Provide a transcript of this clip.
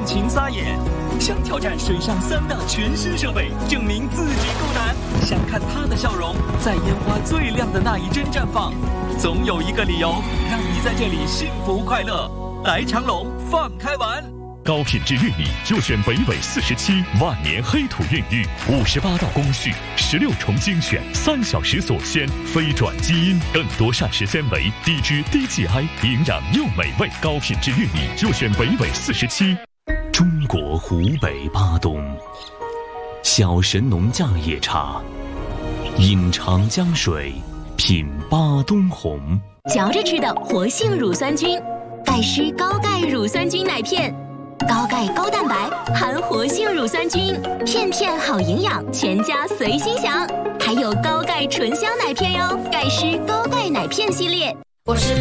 情撒野。想挑战水上3大全新设备，证明自己够胆。想看他的笑容在烟花最亮的那一帧绽放。总有一个理由让你在这里幸福快乐。来长隆放开玩。 高品质玉米就选北纬47万年黑土孕育，58道工序，16重精选，3小时锁鲜，非转基因，更多膳食纤维，低脂低 GI， 营养又美味。高品质玉米就选北纬47。中国湖北巴东，小神农架野茶，饮长江水，品巴东红。 嚼着吃的活性乳酸菌，钙湿高钙乳酸菌奶片。高钙高蛋白，含活性乳酸菌，片片好营养，全家随心享。还有高钙醇香奶片哟，钙湿高钙奶片系列。 我是